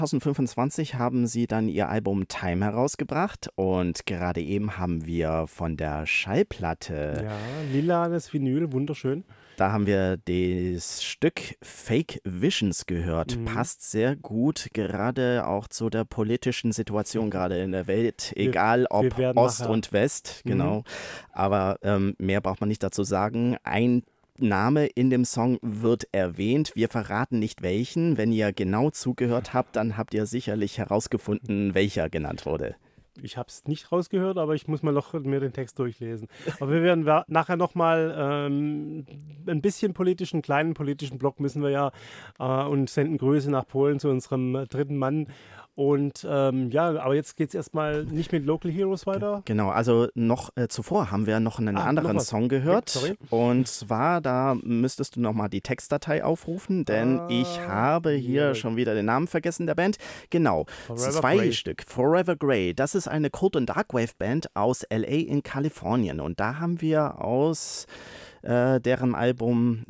2025 haben sie dann ihr Album Time herausgebracht und gerade eben haben wir von der Schallplatte, Ja, lilanes Vinyl, wunderschön. da haben wir das Stück Fake Visions gehört. Mhm. Passt sehr gut, gerade auch zu der politischen Situation gerade in der Welt, Wir, egal wir ob werden Ost nachher. und West, Mhm. genau. Aber mehr braucht man nicht dazu sagen. Ein Name in dem Song wird erwähnt. Wir verraten nicht welchen. Wenn ihr genau zugehört habt, dann habt ihr sicherlich herausgefunden, welcher genannt wurde. Ich habe es nicht rausgehört, aber ich muss mal noch mir den Text durchlesen. Aber wir werden nachher nochmal ein bisschen einen kleinen politischen Block müssen wir ja und senden Grüße nach Polen zu unserem dritten Mann. Und ja, aber jetzt geht es erstmal nicht mit Local Heroes weiter. Genau, also noch zuvor haben wir noch einen Noch anderen was. Song Okay, gehört. sorry. Und zwar, da müsstest du nochmal die Textdatei aufrufen, denn ich habe hier Jawohl. schon wieder den Namen vergessen der Band. Genau, Forever zwei Grey. Stück. Forever Grey, das ist eine Cold- und Darkwave-Band aus LA in Kalifornien. Und da haben wir aus deren Album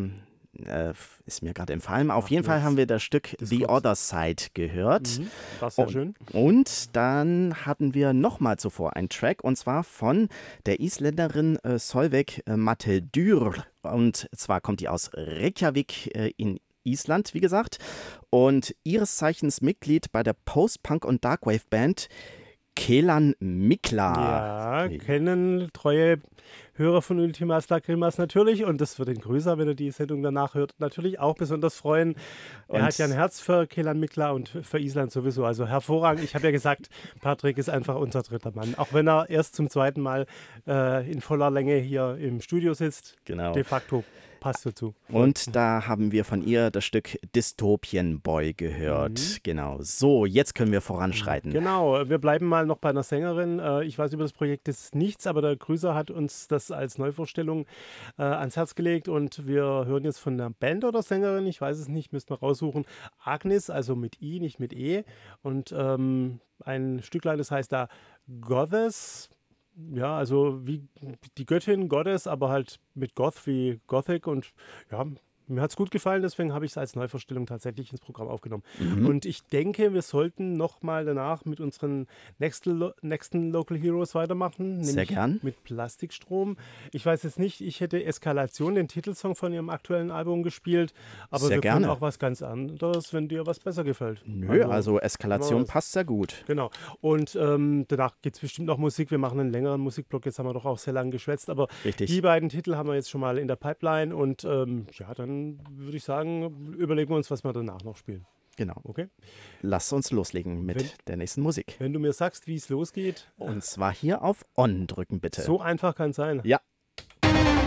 ist mir gerade entfallen. Auf Ach, jeden Fall jetzt. haben wir das Stück The Discord. Other Side gehört. Mhm. Das ist sehr schön. Und dann hatten wir nochmal zuvor einen Track und zwar von der Isländerin Solveig Matheldur. Und zwar kommt die aus Reykjavik in Island, wie gesagt. Und ihres Zeichens Mitglied bei der Post-Punk- und Darkwave-Band Kelan Mikla. Ja, kennen treue Hörer von Ultimas Lacrimas natürlich und das wird den Grüßer, wenn er die Sendung danach hört, natürlich auch besonders freuen. Er hat ja ein Und Herz für Kelan Mikla und für Island sowieso, also hervorragend. Ich habe ja gesagt, Patrick ist einfach unser dritter Mann, auch wenn er erst zum zweiten Mal in voller Länge hier im Studio sitzt. genau. De facto passt dazu. Und da haben wir von ihr das Stück Dystopian Boy gehört. Genau. So, jetzt können wir voranschreiten. Genau, wir bleiben mal noch bei einer Sängerin. Ich weiß über das Projekt jetzt nichts, aber der Grüßer hat uns das als Neuvorstellung ans Herz gelegt und wir hören jetzt von der Band oder Sängerin, ich weiß es nicht, müssten wir raussuchen. Agnes, also mit I, nicht mit E. Und ein Stücklein, das heißt da Goddess. Ja, also wie die Göttin, Goddess, aber halt mit Goth wie Gothic und ja, mir hat es gut gefallen, deswegen habe ich es als Neuvorstellung tatsächlich ins Programm aufgenommen. Und ich denke, wir sollten nochmal danach mit unseren nächsten Local Heroes weitermachen, Sehr nämlich gern. mit Plastikstrom. Ich weiß jetzt nicht, ich hätte Eskalation, den Titelsong von ihrem aktuellen Album gespielt, aber Sehr wir können gerne. auch was ganz anderes, wenn dir was besser gefällt. Nö, also Eskalation das. passt sehr gut. Genau. Und danach gibt es bestimmt noch Musik. Wir machen einen längeren Musikblock. Jetzt haben wir doch auch sehr lange geschwätzt. Aber Richtig. die beiden Titel haben wir jetzt schon mal in der Pipeline. Und ja, dann würde ich sagen, überlegen wir uns, was wir danach noch spielen. Genau. Okay? Lass uns loslegen mit der nächsten Musik. Wenn du mir sagst, wie es losgeht, Und zwar hier auf On drücken, bitte. so einfach kann es sein. Ja.